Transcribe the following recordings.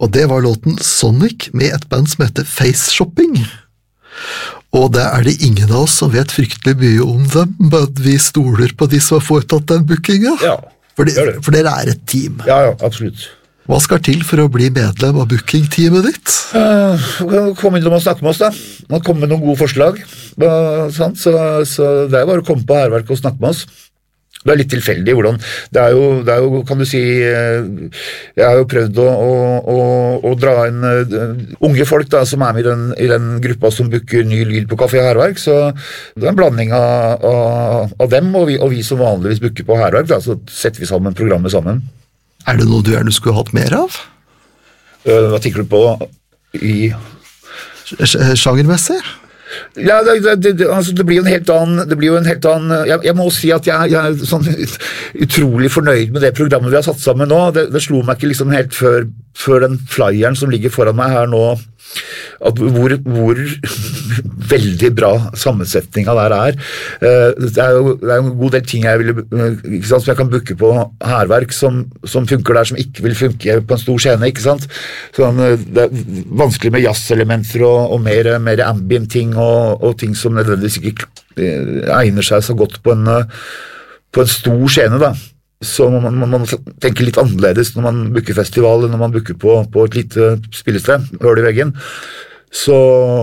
Og det var låten Sonic med et band som heter Face Shopping. Og det det ingen av oss som vet fryktelig mye om dem, men vi stoler på de som har foretatt den bookingen. Ja, for dere et team. Ja, absolutt. Hva skal til for å bli medlem av bookingteamet ditt? Kom inn og snakke med oss da. Man kommer med noen gode forslag. Så det bare å komme på Hærverk og snakke med oss. Det litt tilfeldig hvordan, det jo, kan du si, jeg har jo prøvd å dra inn unge folk da, som med i den gruppa som booker ny lyd på Café Hærverk, så det en blanding av dem og vi som vanligvis booker på Hærverk, da, så setter vi sammen programmet sammen. Det noe du gjerne skulle hatt mer av? Hva tenker du på i sjangermessig? Ja, det blir jo en helt annen, jeg må si at jeg sånn utrolig fornøyd med det programmet vi har satt sammen nå. Det slo meg ikke liksom helt før den flyeren som ligger foran meg her nå, at hvor veldig bra sammensetningen der det jo en god del ting ikke sant, som jeg kan booke på Hærverk som funker der, som ikke vil funke på en stor scene, ikke sant? Sånn, det vanskelig med jazz-elementer og mer ambient ting og ting som nødvendigvis ikke egner seg så godt på en stor scene da. Så man tenker litt annerledes når man booker festival enn når man booker på et lite spillested, høl i veggen. Så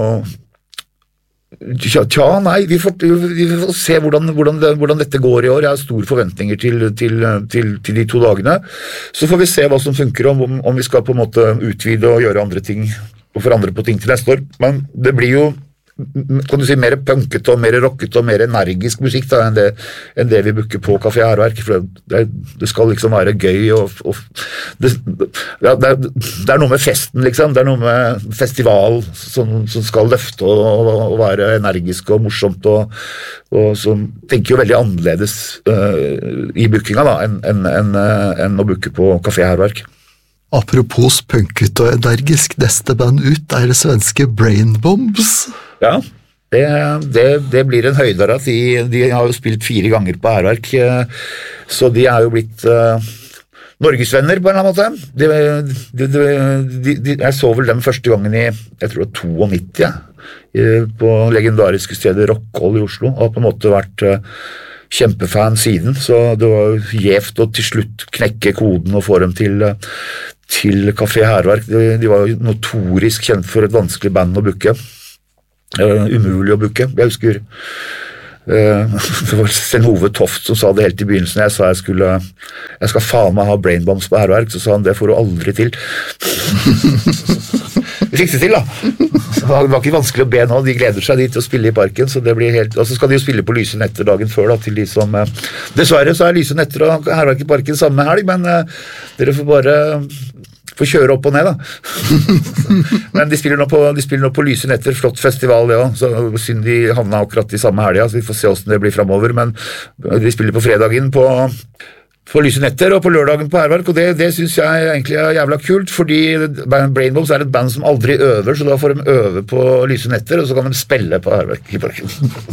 nei, vi får se hvordan dette går i år. Jeg har store forventninger til de 2 dagene. Så får vi se hva som funker, om vi skal på en måte utvide og gjøre andre ting og forandre på ting til neste år. Men det blir jo, kan du si, mer punket og mer rocket og mer energisk musikk da, enn det vi booker på Café Hærverk, for det skal liksom være gøy og det noe med festen liksom, det noe med festival som skal løfte og være energisk og morsomt og som tenker jo veldig annerledes i bookinga da, enn å booke på Café Hærverk. Apropos punket og energisk, neste band ut det svenske Brain Bombs. Ja, det blir en høydere at de har jo spilt 4 ganger på Hærverk, så de jo blitt norgesvenner på en eller annen måte. Jeg så vel dem første gangen jeg tror 92, på legendariske stedet Rockhold i Oslo, og har på en måte vært kjempefan siden, så det var gjevt å til slutt knekke koden og få dem til Café Hærverk. De var jo notorisk kjent for et vanskelig band å booke. Umulig å booke. Jeg husker det var Sten Hove Toft som sa det helt i begynnelsen. Jeg sa jeg skal faen meg ha Brain Bombs på Hærverk, så sa han det får du aldri til. Vi fikk det til da. Det var ikke vanskelig å be nå, de gleder seg dit til å spille i parken, så det blir helt, og så skal de jo spille på Lyse Netter dagen før da, til de som, dessverre så Lyse Netter og Hærverk i parken samme helg, men dere får bare få kjøre opp og ned da. Men de spiller nå på Lyse Netter, flott festival det også, så synd de havna akkurat i samme helg, så vi får se hvordan det blir fremover, men de spiller på fredagen på Lyse Netter og på lørdagen på Hærverk, og det synes jeg egentlig jævla kult, fordi Brain Bombs et band som aldri øver, så da får de øve på Lyse Netter, og så kan de spille på Hærverk i parken.